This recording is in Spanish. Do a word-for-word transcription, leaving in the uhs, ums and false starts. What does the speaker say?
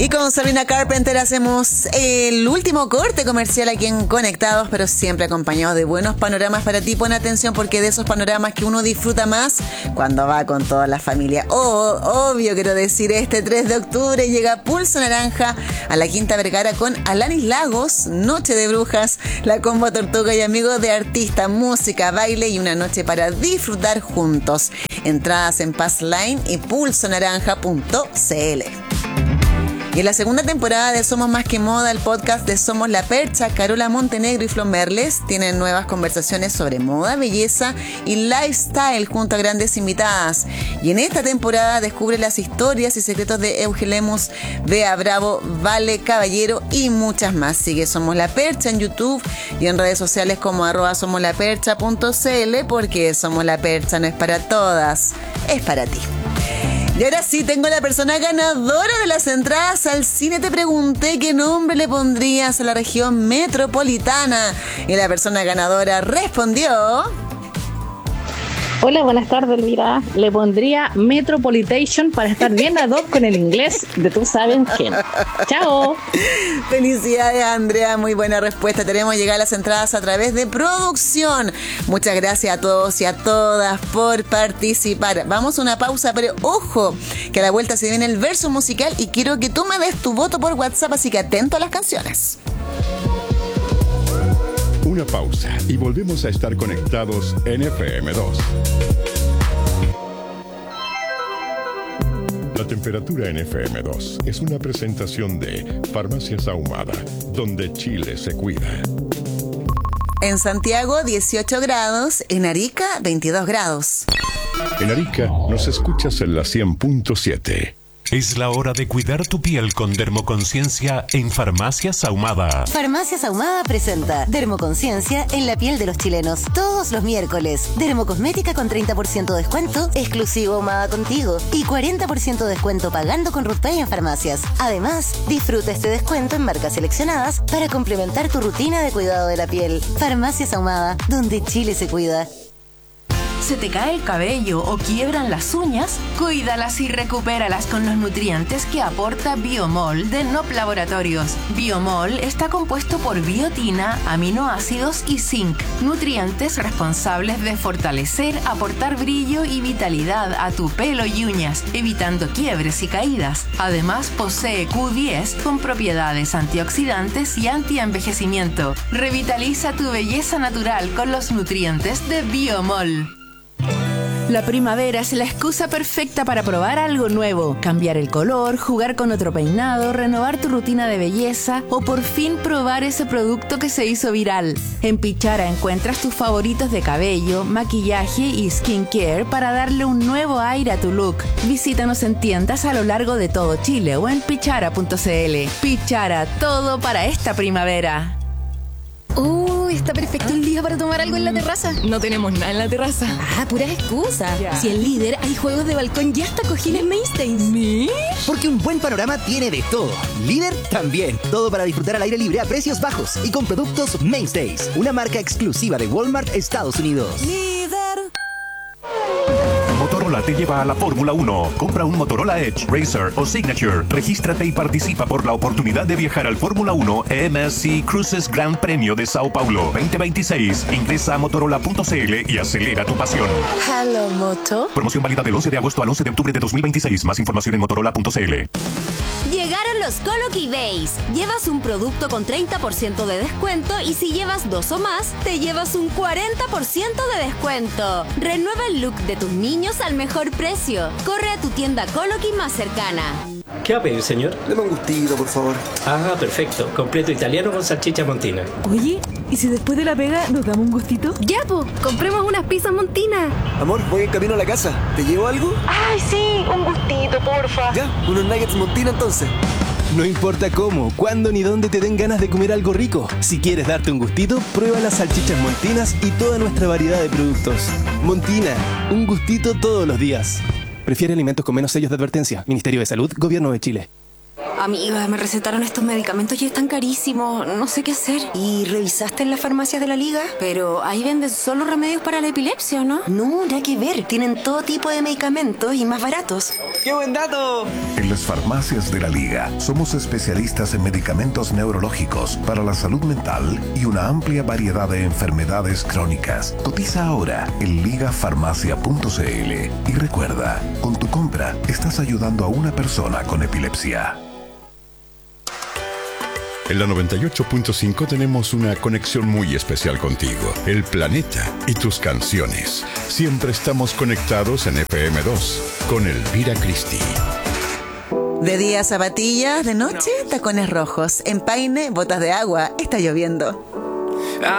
Y con Sabrina Carpenter hacemos el último corte comercial aquí en Conectados, pero siempre acompañados de buenos panoramas para ti. Pon atención, porque de esos panoramas que uno disfruta más cuando va con toda la familia. Oh, obvio, quiero decir, este tres de octubre llega Pulso Naranja a la Quinta Vergara con Alanis Lagos, Noche de Brujas, la Combo Tortuga y amigos de artista, música, baile y una noche para disfrutar juntos. Entradas en Passline y pulso naranja punto c l. Y en la segunda temporada de Somos Más que Moda, el podcast de Somos La Percha, Carola Montenegro y Flo Merles tienen nuevas conversaciones sobre moda, belleza y lifestyle junto a grandes invitadas. Y en esta temporada descubre las historias y secretos de Euge Lemus, Bea Bravo, Vale Caballero y muchas más. Sigue Somos La Percha en YouTube y en redes sociales como arroba somos la percha punto c l, porque Somos La Percha no es para todas, es para ti. Y ahora sí, tengo la persona ganadora de las entradas al cine. Te pregunté qué nombre le pondrías a la región metropolitana. Y la persona ganadora respondió... Hola, buenas tardes, Elvira. Le pondría Metropolitation para estar bien ad hoc con el inglés de tú sabes quién. ¡Chao! Felicidades, Andrea. Muy buena respuesta. Tenemos llegar las entradas a través de producción. Muchas gracias a todos y a todas por participar. Vamos a una pausa, pero ojo, que a la vuelta se viene el verso musical y quiero que tú me des tu voto por WhatsApp, así que atento a las canciones. Una pausa y volvemos a estar conectados en F M dos. La temperatura en F M dos es una presentación de Farmacias Ahumada, donde Chile se cuida. En Santiago, dieciocho grados. En Arica, veintidós grados. En Arica, nos escuchas en la cien punto siete. Es la hora de cuidar tu piel con Dermoconciencia en Farmacias Ahumada. Farmacias Ahumada presenta Dermoconciencia en la piel de los chilenos. Todos los miércoles. Dermocosmética con treinta por ciento de descuento, exclusivo Ahumada Contigo. Y cuarenta por ciento de descuento pagando con RutPay en farmacias. Además, disfruta este descuento en marcas seleccionadas para complementar tu rutina de cuidado de la piel. Farmacias Ahumada, donde Chile se cuida. ¿Se te cae el cabello o quiebran las uñas? Cuídalas y recupéralas con los nutrientes que aporta Biomol de Nop Laboratorios. Biomol está compuesto por biotina, aminoácidos y zinc, nutrientes responsables de fortalecer, aportar brillo y vitalidad a tu pelo y uñas, evitando quiebres y caídas. Además, posee Q diez con propiedades antioxidantes y antienvejecimiento. Revitaliza tu belleza natural con los nutrientes de Biomol. La primavera es la excusa perfecta para probar algo nuevo, cambiar el color, jugar con otro peinado, renovar tu rutina de belleza o por fin probar ese producto que se hizo viral. En Pichara encuentras tus favoritos de cabello, maquillaje y skincare para darle un nuevo aire a tu look. Visítanos en tiendas a lo largo de todo Chile o en pichara punto c l. Pichara, todo para esta primavera. Uh, está perfecto el día para tomar algo en la terraza. No tenemos nada en la terraza. Ah, puras excusas. Yeah. Si en Líder hay juegos de balcón y hasta cojines Mainstays. ¿Sí? Porque un buen panorama tiene de todo. Líder también. Todo para disfrutar al aire libre a precios bajos y con productos Mainstays, una marca exclusiva de Walmart Estados Unidos. Líder. Motorola te lleva a la Fórmula uno. Compra un Motorola Edge, Racer o Signature. Regístrate y participa por la oportunidad de viajar al Fórmula uno E M S C Cruises Gran Premio de Sao Paulo veinte veintiséis. Ingresa a motorola punto c l y acelera tu pasión. Hello, Moto. Promoción válida del once de agosto al once de octubre de dos mil veintiséis. Más información en motorola punto c l. Llegaron los Coloki Days. Llevas un producto con treinta por ciento de descuento y si llevas dos o más, te llevas un cuarenta por ciento de descuento. Renueva el look de tus niños al mejor precio. Corre a tu tienda Coloki más cercana. ¿Qué va a pedir, señor? Deme un gustito, por favor. Ah, perfecto. Completo italiano con salchicha montina. Oye, ¿y si después de la pega nos damos un gustito? Ya, po, compremos unas pizzas montinas. Amor, voy en camino a la casa. ¿Te llevo algo? Ay, sí, un gustito, porfa. Ya, unos nuggets montina entonces. No importa cómo, cuándo ni dónde te den ganas de comer algo rico. Si quieres darte un gustito, prueba las salchichas Montinas y toda nuestra variedad de productos. Montina, un gustito todos los días. Prefiere alimentos con menos sellos de advertencia. Ministerio de Salud, Gobierno de Chile. Amiga, me recetaron estos medicamentos y están carísimos. No sé qué hacer. ¿Y revisaste en las farmacias de la liga? Pero ahí venden solo remedios para la epilepsia, ¿no? No, nada que ver. Tienen todo tipo de medicamentos y más baratos. ¡Qué buen dato! En las farmacias de la Liga somos especialistas en medicamentos neurológicos para la salud mental y una amplia variedad de enfermedades crónicas. Cotiza ahora en liga farmacia punto c l y recuerda, con tu compra estás ayudando a una persona con epilepsia. En la noventa y ocho punto cinco tenemos una conexión muy especial contigo, el planeta y tus canciones. Siempre estamos conectados en F M dos con Elvira Cristi. De día zapatillas, de noche tacones rojos. En Paine, botas de agua. Está lloviendo.